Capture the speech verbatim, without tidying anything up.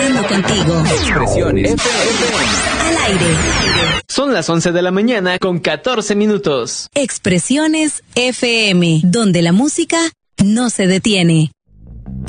Conectando contigo. Expresiones F M. Al aire. Son las once de la mañana con catorce minutos. Expresiones F M, donde la música no se detiene.